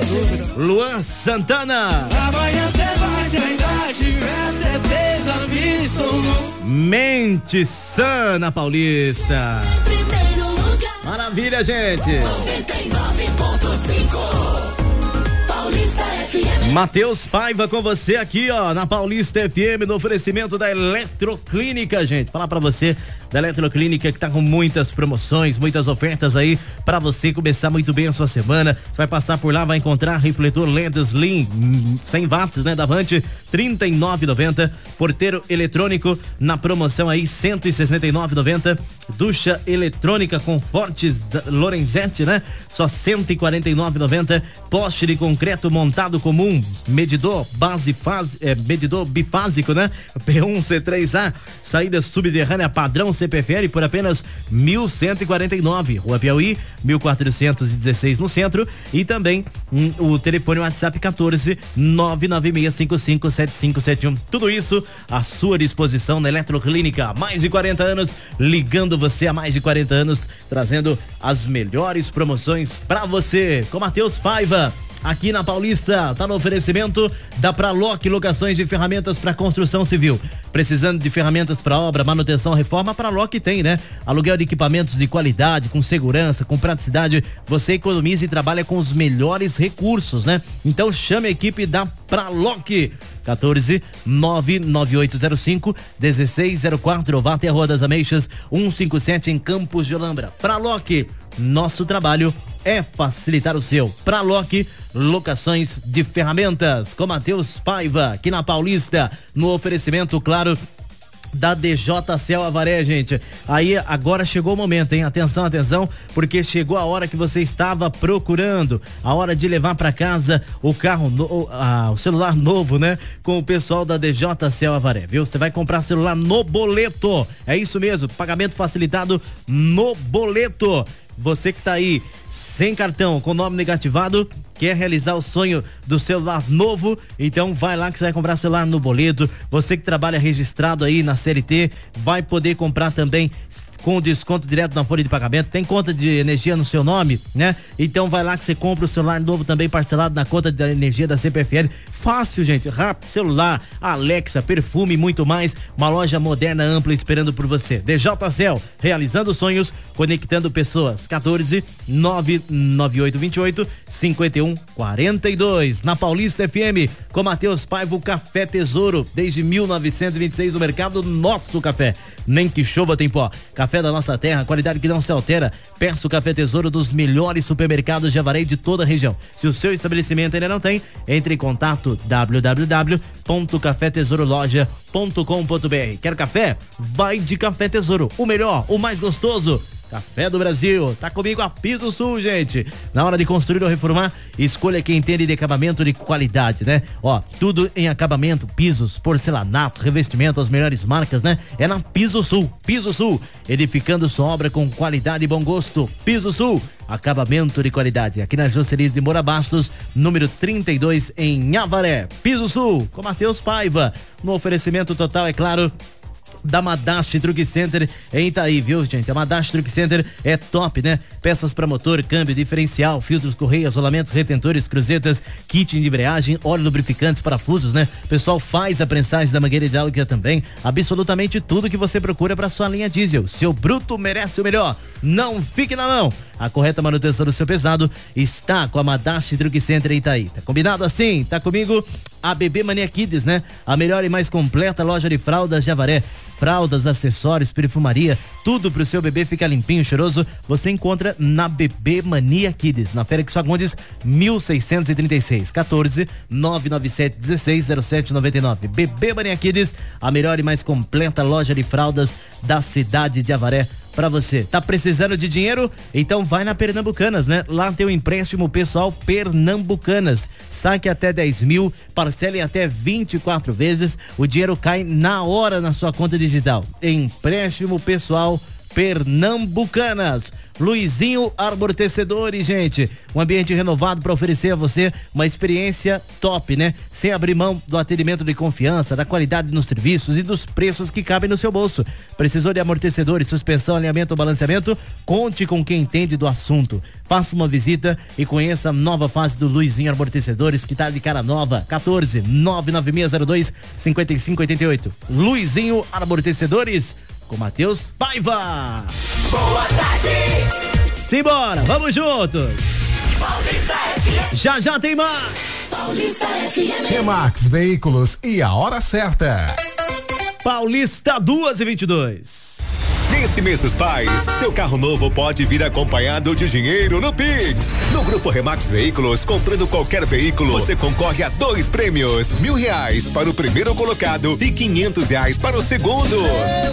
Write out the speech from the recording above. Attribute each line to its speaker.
Speaker 1: Luan Santana.
Speaker 2: Amanhã cê vai, se ainda tiver certeza absoluta.
Speaker 1: Mente Sã na Paulista.
Speaker 3: Primeiro lugar.
Speaker 1: Maravilha, gente.
Speaker 3: 99.5 Paulista FM.
Speaker 1: Matheus Paiva com você aqui, ó, na Paulista FM, no oferecimento da Eletroclínica, gente. Falar pra você da Eletroclínica que tá com muitas promoções, muitas ofertas aí pra você começar muito bem a sua semana. Você vai passar por lá, vai encontrar refletor LED Slim 100 watts, né, da Avante, R$39,90. Porteiro eletrônico na promoção aí, R$169,90. Ducha eletrônica com fortes Lorenzetti, né? Só R$149,90. Poste de concreto montado comum, medidor medidor bifásico, né? P1, C3A, saída subterrânea padrão CPFL por apenas R$1.149. Rua Piauí, 1416 no centro. E também o telefone WhatsApp 14-996557571. Tudo isso à sua disposição na Eletroclínica. Mais de 40 anos, ligando você há mais de 40 anos, trazendo as melhores promoções pra você. Com Matheus Paiva, aqui na Paulista, tá no oferecimento da Praloc Locações de Ferramentas para Construção Civil. Precisando de ferramentas para obra, manutenção, reforma, a Praloc tem, né? Aluguel de equipamentos de qualidade, com segurança, com praticidade, você economiza e trabalha com os melhores recursos, né? Então chame a equipe da Praloc. 14-99805-1604 ou vá até a Rua das Ameixas 157 em Campos de Olambra. Praloc, nosso trabalho é facilitar o seu. Praloc Locações de Ferramentas, com Matheus Paiva, aqui na Paulista, no oferecimento, claro, da DJCL Avaré, gente. Aí agora chegou o momento, hein? Atenção, atenção, porque chegou a hora que você estava procurando, a hora de levar para casa o carro, o celular novo, né? Com o pessoal da DJCL Avaré, viu? Você vai comprar celular no boleto, é isso mesmo, pagamento facilitado no boleto. Você que tá aí sem cartão, com nome negativado, quer realizar o sonho do celular novo, então vai lá que você vai comprar celular no boleto. Você que trabalha registrado aí na CLT, vai poder comprar também com desconto direto na folha de pagamento. Tem conta de energia no seu nome, né? Então vai lá que você compra o celular novo também parcelado na conta de energia da CPFL. Fácil, gente, rápido, celular, Alexa, perfume e muito mais. Uma loja moderna, ampla, esperando por você. DJCL, realizando sonhos, conectando pessoas. 14-99828-5142. Na Paulista FM, com Matheus Paiva, o Café Tesouro, desde 1926 no mercado, nosso café. Nem que chova tem pó. Café da nossa terra, qualidade que não se altera. Peça o Café Tesouro dos melhores supermercados de Avaré de toda a região. Se o seu estabelecimento ainda não tem, entre em contato www.cafetesouroloja.com.br. Quer café? Vai de Café Tesouro, o melhor, o mais gostoso. Café do Brasil, tá comigo a Piso Sul, gente. Na hora de construir ou reformar, escolha quem entende de acabamento de qualidade, né? Ó, tudo em acabamento, pisos, porcelanato, revestimento, as melhores marcas, né? É na Piso Sul. Piso Sul, edificando sua obra com qualidade e bom gosto. Piso Sul, acabamento de qualidade. Aqui na Joseliz de Moura Bastos, número 32 em Avaré. Piso Sul, com Matheus Paiva. No oferecimento total, é claro, da Madast Truck Center em Itaí, viu, gente? A Madast Truck Center é top, né? Peças para motor, câmbio, diferencial, filtros, correias, rolamentos, retentores, cruzetas, kit de embreagem, óleo, lubrificantes, parafusos, né? O pessoal faz a prensagem da mangueira hidráulica também. Absolutamente tudo que você procura para sua linha diesel. Seu bruto merece o melhor. Não fique na mão. A correta manutenção do seu pesado está com a Madast Truck Center em Itaí. Tá combinado assim? Tá comigo a Bebê Mania Kids, né? A melhor e mais completa loja de fraldas de Avaré. Fraldas, acessórios, perfumaria, tudo pro seu bebê ficar limpinho, cheiroso, você encontra na Bebê Mania Kids, na Félix Fagundes, 1636, 14-997-16-0799. Bebê Mania Kids, a melhor e mais completa loja de fraldas da cidade de Avaré. Pra você, tá precisando de dinheiro? Então vai na Pernambucanas, né? Lá tem o empréstimo pessoal Pernambucanas. Saque até 10 mil, parcele até 24 vezes, o dinheiro cai na hora na sua conta digital. Empréstimo pessoal pernambucanas. Luizinho Amortecedores, gente. Um ambiente renovado para oferecer a você uma experiência top, né? Sem abrir mão do atendimento de confiança, da qualidade nos serviços e dos preços que cabem no seu bolso. Precisou de amortecedores, suspensão, alinhamento ou balanceamento? Conte com quem entende do assunto. Faça uma visita e conheça a nova fase do Luizinho Amortecedores, que tá de cara nova. 14 99602 5588. Luizinho Amortecedores, com Matheus Paiva.
Speaker 2: Boa tarde.
Speaker 1: Simbora, vamos juntos.
Speaker 2: Paulista FM.
Speaker 1: Já tem mais.
Speaker 3: Paulista FM.
Speaker 4: Remax Veículos e a hora certa.
Speaker 1: Paulista 2h22.
Speaker 5: Nesse mês dos pais, seu carro novo pode vir acompanhado de dinheiro no Pix. No Grupo Remax Veículos, comprando qualquer veículo, você concorre a 2 prêmios: R$1.000 para o primeiro colocado e R$500 para o segundo.